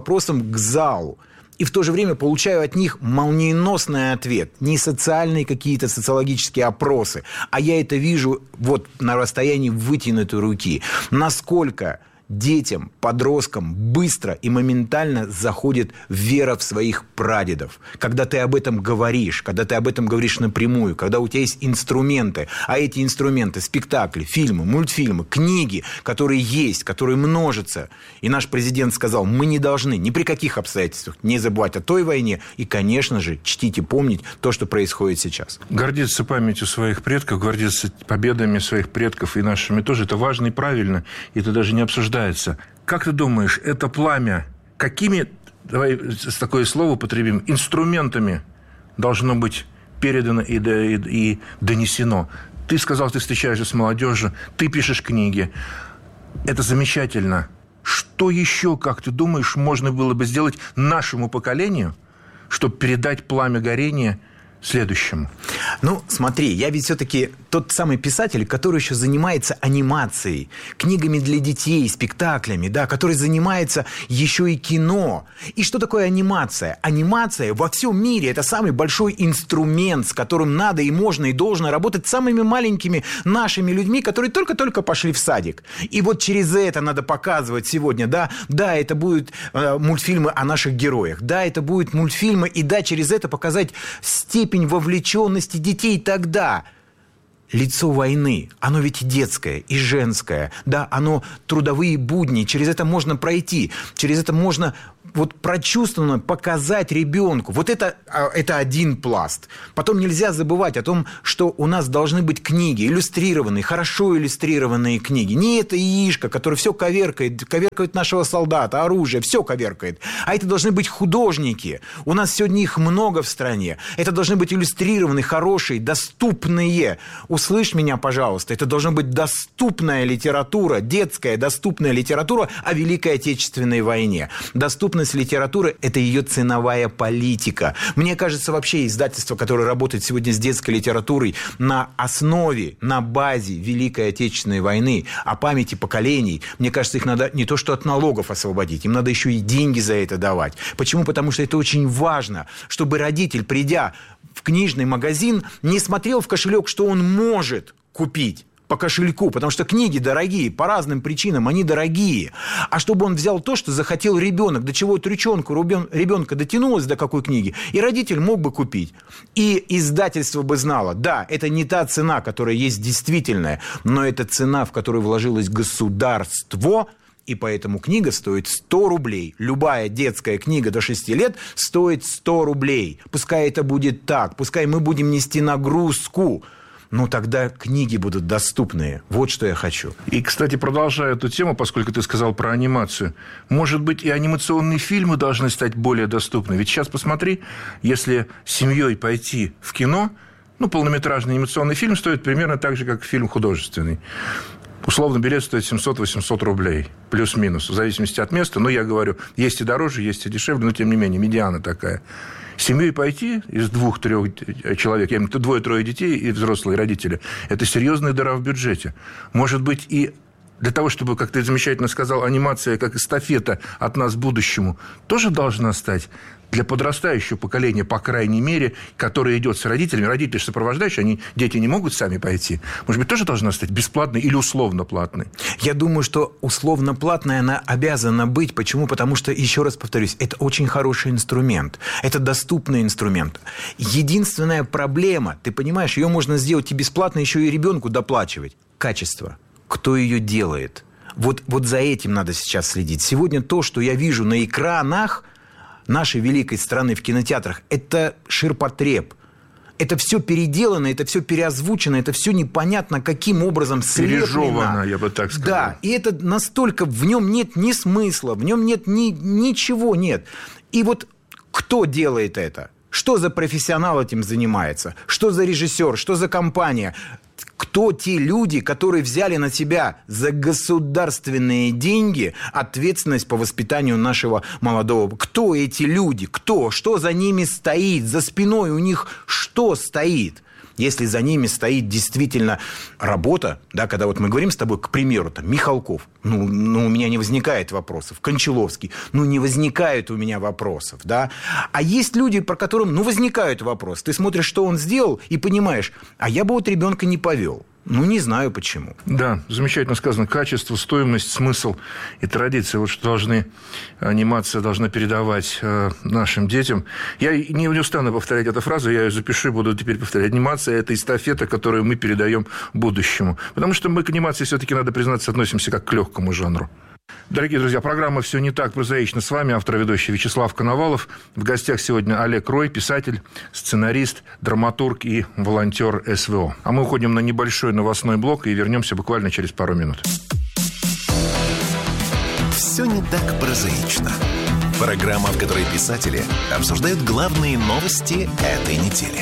к залу. И в то же время получаю от них молниеносный ответ. Не социальные какие-то социологические опросы, а я это вижу на расстоянии вытянутой руки. Насколько детям, подросткам быстро и моментально заходит вера в своих прадедов. Когда ты об этом говоришь напрямую, когда у тебя есть инструменты, а эти инструменты – спектакли, фильмы, мультфильмы, книги, которые есть, которые множатся. И наш президент сказал, мы не должны ни при каких обстоятельствах не забывать о той войне и, конечно же, чтить и помнить то, что происходит сейчас. Гордиться памятью своих предков, гордиться победами своих предков и нашими тоже – это важно и правильно, и это даже не обсуждается. Как ты думаешь, это пламя какими, давай такое слово употребим, инструментами должно быть передано и донесено? Ты сказал, ты встречаешься с молодежью, ты пишешь книги. Это замечательно. Что еще, как ты думаешь, можно было бы сделать нашему поколению, чтобы передать пламя горения следующему? Смотри, я ведь все-таки тот самый писатель, который еще занимается анимацией, книгами для детей, спектаклями, да, который занимается еще и кино. И что такое анимация? Анимация во всем мире – это самый большой инструмент, с которым надо и можно и должно работать с самыми маленькими нашими людьми, которые только-только пошли в садик. И вот через это надо показывать сегодня, да, это будут мультфильмы о наших героях, да, это будут мультфильмы, и да, через это показать степень вовлеченности детей тогда. Лицо войны, оно ведь и детское, и женское, да, оно трудовые будни, через это можно пройти, через это можно вот прочувствованно показать ребенку. Вот это один пласт. Потом нельзя забывать о том, что у нас должны быть книги, иллюстрированные, хорошо иллюстрированные книги. Не это яишко, которое все коверкает нашего солдата, оружие, все коверкает. А это должны быть художники. У нас сегодня их много в стране. Это должны быть иллюстрированные, хорошие, доступные. Услышь меня, пожалуйста. Это должна быть доступная литература, детская доступная литература о Великой Отечественной войне. Доступность литературы – это ее ценовая политика. Мне кажется, вообще издательство, которое работает сегодня с детской литературой на основе, на базе Великой Отечественной войны, о памяти поколений, мне кажется, их надо не то что от налогов освободить, им надо еще и деньги за это давать. Почему? Потому что это очень важно, чтобы родитель, придя в книжный магазин, не смотрел в кошелек, что он может купить по кошельку, потому что книги дорогие, по разным причинам они дорогие. А чтобы он взял то, что захотел ребенок, до чего эта ручонка ребенка дотянулась до какой книги, и родитель мог бы купить. И издательство бы знало, да, это не та цена, которая есть действительная, но это цена, в которую вложилось государство, и поэтому книга стоит 100 рублей. Любая детская книга до 6 лет стоит 100 рублей. Пускай это будет так, пускай мы будем нести нагрузку, но тогда книги будут доступные. Вот что я хочу. И, кстати, продолжая эту тему, поскольку ты сказал про анимацию, может быть, и анимационные фильмы должны стать более доступны. Ведь сейчас посмотри, если с семьей пойти в кино, полнометражный анимационный фильм стоит примерно так же, как фильм художественный. Условно, билет стоит 700-800 рублей, плюс-минус, в зависимости от места. Но я говорю, есть и дороже, есть и дешевле, но, тем не менее, медиана такая. Семьей пойти из 2-3 человек, я имею в виду 2-3 детей и взрослые родители, это серьезная дыра в бюджете. Может быть, и для того, чтобы, как ты замечательно сказал, анимация как эстафета от нас к будущему, тоже должна стать для подрастающего поколения, по крайней мере, которое идет с родителями. Родители сопровождающие, дети не могут сами пойти. Может быть, тоже должна стать бесплатной или условно платной? Я думаю, что условно платная она обязана быть. Почему? Потому что, еще раз повторюсь, это очень хороший инструмент. Это доступный инструмент. Единственная проблема, ты понимаешь, ее можно сделать и бесплатно, еще и ребенку доплачивать. Качество. Кто ее делает? Вот за этим надо сейчас следить. Сегодня то, что я вижу на экранах нашей великой страны в кинотеатрах, это ширпотреб. Это все переделано, это все переозвучено, это все непонятно, каким образом слеплено. Пережевано, я бы так сказал. Да, и это настолько, в нем нет ни смысла, в нем нет ничего нет. И вот кто делает это? Что за профессионал этим занимается? Что за режиссер? Что за компания? Кто те люди, которые взяли на себя за государственные деньги ответственность по воспитанию нашего молодого? Кто эти люди? Кто? Что за ними стоит? За спиной у них что стоит? Если за ними стоит действительно работа, да, когда вот мы говорим с тобой, к примеру, Михалков, у меня не возникает вопросов, Кончаловский, не возникает у меня вопросов, да. А есть люди, про которых, возникают вопросы. Ты смотришь, что он сделал, и понимаешь, а я бы вот ребенка не повел. Не знаю почему. Да, замечательно сказано. Качество, стоимость, смысл и традиции. Вот что анимация должна передавать нашим детям. Я не устану повторять эту фразу, я ее запишу и буду теперь повторять. Анимация – это эстафета, которую мы передаем будущему. Потому что мы к анимации, все-таки, надо признаться, относимся как к легкому жанру. Дорогие друзья, программа «Все не так прозаично». С вами автор и ведущий Вячеслав Коновалов. В гостях сегодня Олег Рой, писатель, сценарист, драматург и волонтер СВО. А мы уходим на небольшой новостной блок и вернемся буквально через пару минут. «Все не так прозаично». Программа, в которой писатели обсуждают главные новости этой недели.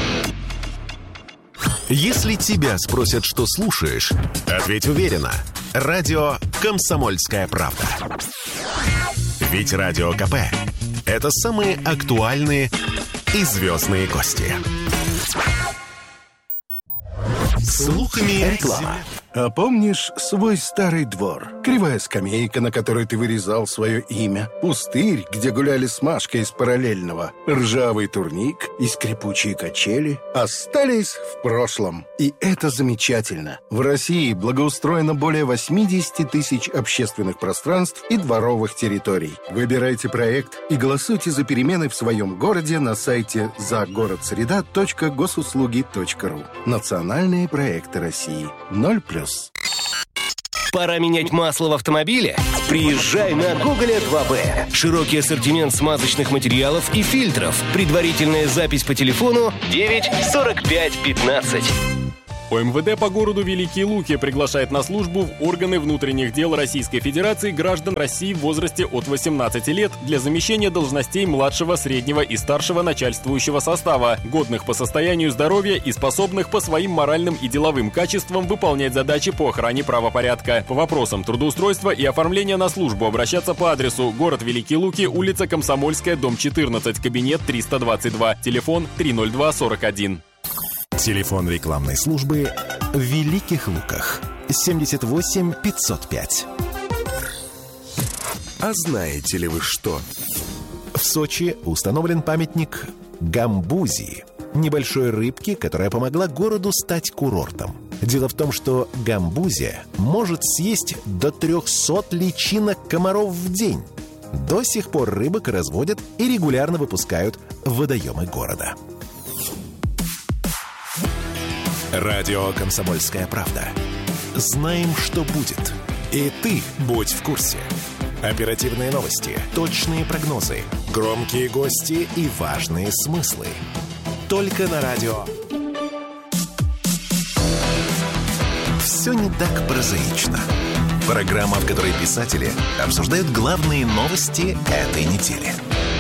Если тебя спросят, что слушаешь, ответь уверенно. Радио «Комсомольская правда». Ведь Радио КП – это самые актуальные и звездные гости. Слухами реклама. А помнишь свой старый двор? Кривая скамейка, на которой ты вырезал свое имя. Пустырь, где гуляли с Машкой из параллельного. Ржавый турник и скрипучие качели остались в прошлом. И это замечательно. В России благоустроено более 80 тысяч общественных пространств и дворовых территорий. Выбирайте проект и голосуйте за перемены в своем городе на сайте загородсреда.госуслуги.ру. Национальные проекты России. 0+. Пора менять масло в автомобиле? Приезжай на Гоголя 2Б. Широкий ассортимент смазочных материалов и фильтров. Предварительная запись по телефону 9 45 15. ОМВД по городу Великие Луки приглашает на службу в органы внутренних дел Российской Федерации граждан России в возрасте от 18 лет для замещения должностей младшего, среднего и старшего начальствующего состава, годных по состоянию здоровья и способных по своим моральным и деловым качествам выполнять задачи по охране правопорядка. По вопросам трудоустройства и оформления на службу обращаться по адресу: город Великие Луки, улица Комсомольская, дом 14, кабинет 322, телефон 30241. Телефон рекламной службы в Великих Луках 78 505. А знаете ли вы что? В Сочи установлен памятник гамбузии, небольшой рыбке, которая помогла городу стать курортом. Дело в том, что гамбузия может съесть до 300 личинок комаров в день. До сих пор рыбок разводят и регулярно выпускают в водоемы города. Радио «Комсомольская правда». Знаем, что будет. И ты будь в курсе. Оперативные новости, точные прогнозы, громкие гости и важные смыслы. Только на радио. Все не так прозаично. Программа, в которой писатели обсуждают главные новости этой недели.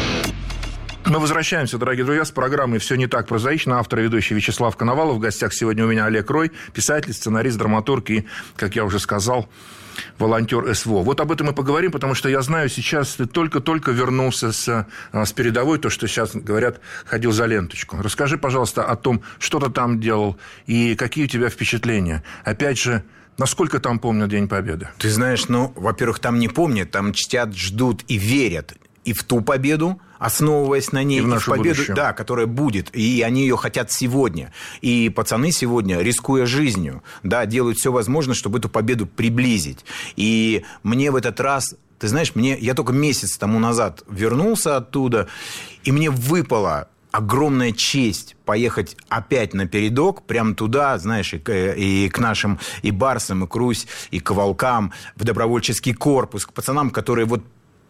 Мы возвращаемся, дорогие друзья, с программой «Все не так прозаично». Автор и ведущий Вячеслав Коновалов. В гостях сегодня у меня Олег Рой, писатель, сценарист, драматург и, как я уже сказал, волонтер СВО. Вот об этом мы поговорим, потому что я знаю, сейчас ты только-только вернулся с передовой, то, что сейчас говорят, ходил за ленточку. Расскажи, пожалуйста, о том, что ты там делал и какие у тебя впечатления. Опять же, насколько там помнят День Победы? Ты знаешь, во-первых, там не помнят, там чтят, ждут и верят и в ту победу, основываясь на ней, и в победу, да, которая будет, и они ее хотят сегодня. И пацаны сегодня, рискуя жизнью, да, делают все возможное, чтобы эту победу приблизить. И мне в этот раз, ты знаешь, я только месяц тому назад вернулся оттуда, и мне выпала огромная честь поехать опять на передок, прямо туда, знаешь, и к нашим, и барсам, и к Русь, и к волкам, в добровольческий корпус, к пацанам, которые вот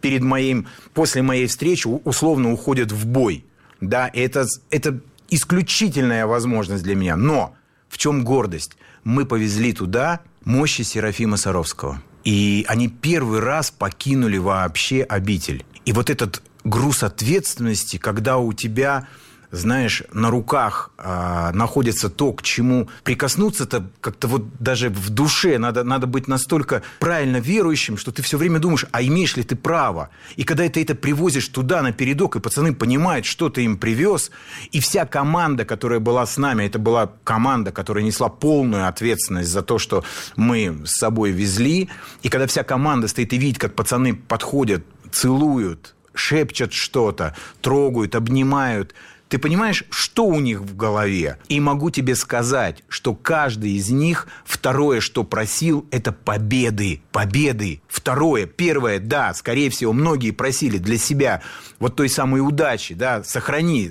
после моей встречи условно уходят в бой. Да, это исключительная возможность для меня. Но в чем гордость? Мы повезли туда мощи Серафима Саровского. И они первый раз покинули вообще обитель. И вот этот груз ответственности, когда у тебя, знаешь, на руках находится то, к чему прикоснуться-то как-то вот даже в душе надо быть настолько правильно верующим, что ты все время думаешь, а имеешь ли ты право? И когда ты это привозишь туда, на передок, и пацаны понимают, что ты им привез, и вся команда, которая была с нами, это была команда, которая несла полную ответственность за то, что мы с собой везли, и когда вся команда стоит и видит, как пацаны подходят, целуют, шепчут что-то, трогают, обнимают, ты понимаешь, что у них в голове? И могу тебе сказать, что каждый из них второе, что просил, это победы. Победы. Второе. Первое, да, скорее всего, многие просили для себя вот той самой удачи, да, сохрани.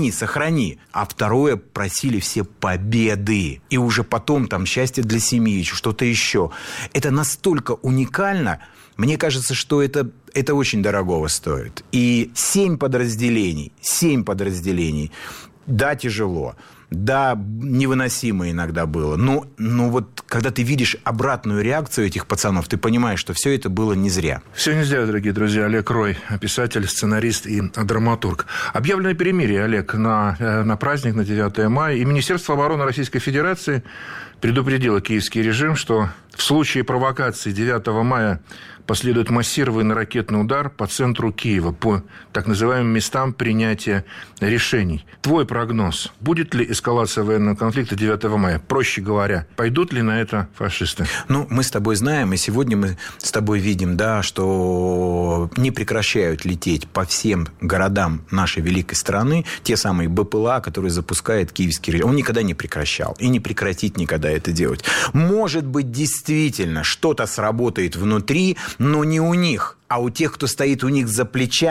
А второе, просили все победы. И уже потом там счастье для семьи, что-то еще. Это настолько уникально. Мне кажется, что это очень дорогого стоит. И 7 подразделений. Да, тяжело. Да, невыносимо иногда было. Но вот когда ты видишь обратную реакцию этих пацанов, ты понимаешь, что все это было не зря. Все не зря, дорогие друзья. Олег Рой, писатель, сценарист и драматург. Объявлено перемирие, Олег, на праздник, на 9 мая. И Министерство обороны Российской Федерации предупредило киевский режим, что в случае провокации 9 мая последует массированный ракетный удар по центру Киева, по так называемым местам принятия решений. Твой прогноз, будет ли эскалация военного конфликта 9 мая? Проще говоря, пойдут ли на это фашисты? Мы с тобой знаем, и сегодня мы с тобой видим, да, что не прекращают лететь по всем городам нашей великой страны те самые БПЛА, которые запускает киевский режим. Он никогда не прекращал и не прекратит никогда это делать. Может быть, действительно, что-то сработает внутри, но не у них, а у тех, кто стоит у них за плечами.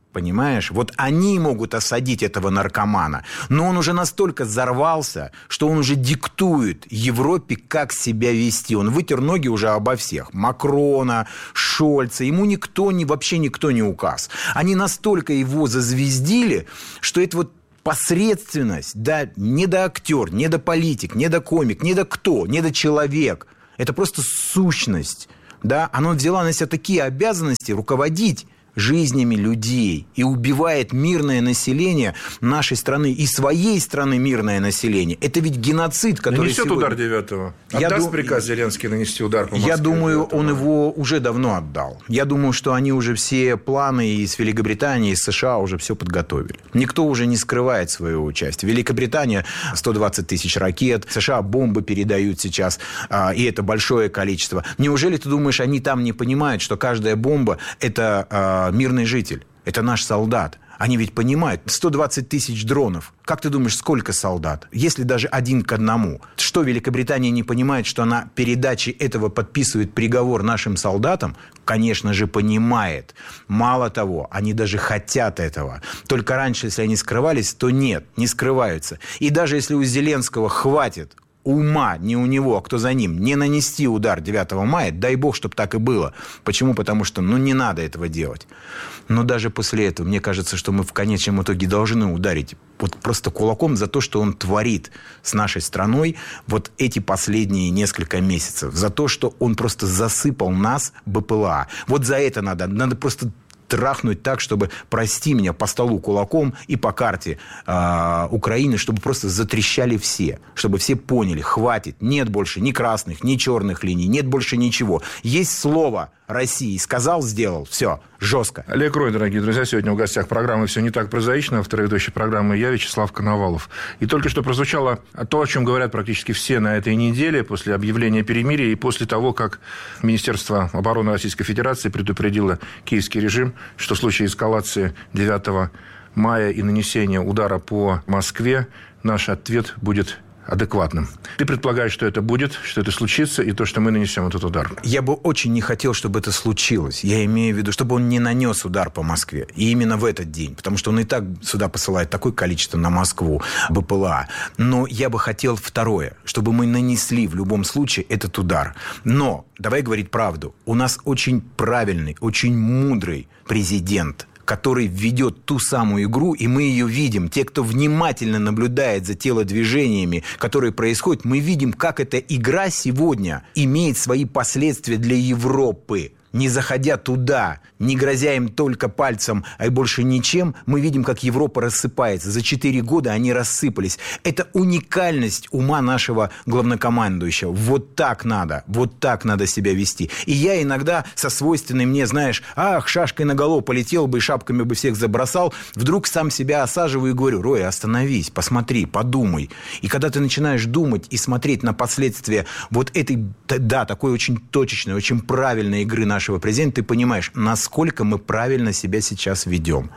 Понимаешь? Вот они могут осадить этого наркомана. Но он уже настолько взорвался, что он уже диктует Европе, как себя вести. Он вытер ноги уже обо всех. Макрона, Шольца. Ему вообще никто не указ. Они настолько его зазвездили, что это вот посредственность, да, не до актер, не до политик, не до комик, не до кто, не до человек. Это просто сущность. Да? Она взяла на себя такие обязанности руководить жизнями людей и убивает мирное население нашей страны и своей страны мирное население. Это ведь геноцид, который нанесет сегодня... удар 9-го. Отдаст приказ Зеленский нанести удар по Москве? Я думаю, он его уже давно отдал. Я думаю, что они уже все планы из Великобритании, из США уже все подготовили. Никто уже не скрывает своего участия. Великобритания 120 тысяч ракет, США бомбы передают сейчас, и это большое количество. Неужели ты думаешь, они там не понимают, что каждая бомба – это мирный житель, это наш солдат? Они ведь понимают, 120 тысяч дронов. Как ты думаешь, сколько солдат? Если даже 1 к 1. Что, Великобритания не понимает, что она передачей этого подписывает приговор нашим солдатам? Конечно же, понимает. Мало того, они даже хотят этого. Только раньше, если они скрывались, то нет, не скрываются. И даже если у Зеленского хватит ума, не у него, а кто за ним, не нанести удар 9 мая, дай бог, чтобы так и было. Почему? Потому что, не надо этого делать. Но даже после этого, мне кажется, что мы в конечном итоге должны ударить вот просто кулаком за то, что он творит с нашей страной вот эти последние несколько месяцев. За то, что он просто засыпал нас БПЛА. Вот за это надо просто трахнуть так, чтобы, прости меня, по столу кулаком и по карте Украины, чтобы просто затрещали все. Чтобы все поняли, хватит, нет больше ни красных, ни черных линий, нет больше ничего. Есть слово России. Сказал, сделал. Все. Жестко. Олег Рой, дорогие друзья, сегодня в гостях программы «Все не так прозаично». Автор и ведущий программы я, Вячеслав Коновалов. И только что прозвучало то, о чем говорят практически все на этой неделе, после объявления перемирия и после того, как Министерство обороны Российской Федерации предупредило киевский режим, что в случае эскалации 9 мая и нанесения удара по Москве, наш ответ будет адекватным. Ты предполагаешь, что это будет, что это случится, и то, что мы нанесем этот удар? Я бы очень не хотел, чтобы это случилось. Я имею в виду, чтобы он не нанес удар по Москве. И именно в этот день. Потому что он и так сюда посылает такое количество на Москву БПЛА. Но я бы хотел второе. Чтобы мы нанесли в любом случае этот удар. Но, давай говорить правду. У нас очень правильный, очень мудрый президент, который ведет ту самую игру, и мы ее видим. Те, кто внимательно наблюдает за телодвижениями, которые происходят, мы видим, как эта игра сегодня имеет свои последствия для Европы. Не заходя туда, не грозя им только пальцем, а и больше ничем, мы видим, как Европа рассыпается. За 4 года они рассыпались. Это уникальность ума нашего главнокомандующего. Вот так надо себя вести. И я иногда со свойственной мне, знаешь, шашкой наголо полетел бы и шапками бы всех забросал, вдруг сам себя осаживаю и говорю: Рой, остановись, посмотри, подумай. И когда ты начинаешь думать и смотреть на последствия вот этой, такой очень точечной, очень правильной игры нашего президента, ты понимаешь, насколько мы правильно себя сейчас ведем.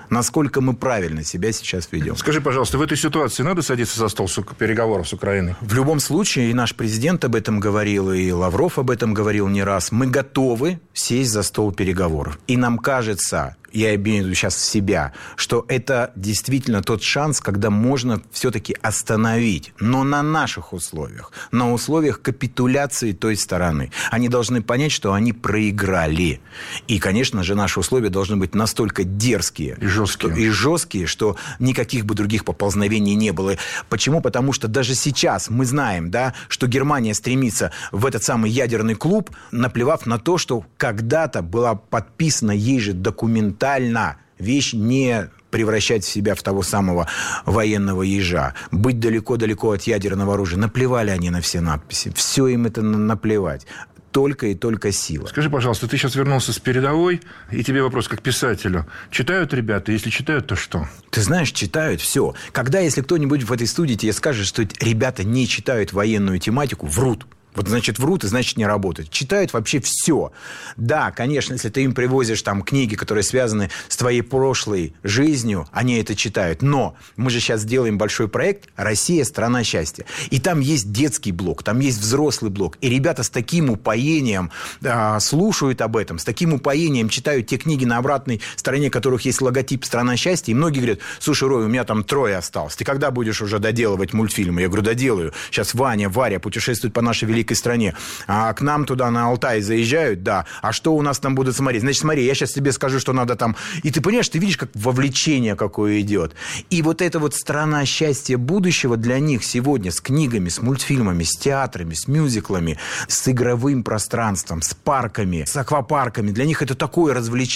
Скажи, пожалуйста, в этой ситуации надо садиться за стол переговоров с Украиной? В любом случае, и наш президент об этом говорил, и Лавров об этом говорил не раз. Мы готовы сесть за стол переговоров. И нам кажется, я имею в виду сейчас себя, что это действительно тот шанс, когда можно все-таки остановить, но на наших условиях, на условиях капитуляции той стороны. Они должны понять, что они проиграли. И, конечно же, наши условия должны быть настолько дерзкие и жесткие, что никаких бы других поползновений не было. Почему? Потому что даже сейчас мы знаем, да, что Германия стремится в этот самый ядерный клуб, наплевав на то, что когда-то была подписана ей же документально вещь не превращать себя в того самого военного ежа, быть далеко-далеко от ядерного оружия. Наплевали они на все надписи. Все им это наплевать. Только и только сила. Скажи, пожалуйста, ты сейчас вернулся с передовой, и тебе вопрос как писателю. Читают ребята? Если читают, то что? Ты знаешь, читают все. Когда, если кто-нибудь в этой студии тебе скажет, что ребята не читают военную тематику, врут. Вот, значит, врут, и значит, не работают. Читают вообще все. Да, конечно, если ты им привозишь там книги, которые связаны с твоей прошлой жизнью, они это читают. Но мы же сейчас делаем большой проект «Россия – страна счастья». И там есть детский блок, там есть взрослый блок. И ребята с таким упоением слушают об этом, с таким упоением читают те книги, на обратной стороне которых есть логотип «Страна счастья». И многие говорят: слушай, Рой, у меня там 3 осталось. Ты когда будешь уже доделывать мультфильмы? Я говорю: доделаю. Сейчас Ваня, Варя путешествуют по нашей великой стране. А к нам туда на Алтай заезжают, да. А что у нас там будут смотреть? Значит, смотри, я сейчас тебе скажу, что надо там... И ты понимаешь, ты видишь, как вовлечение какое идет. И вот эта вот страна счастья будущего для них сегодня с книгами, с мультфильмами, с театрами, с мюзиклами, с игровым пространством, с парками, с аквапарками. Для них это такое развлечение.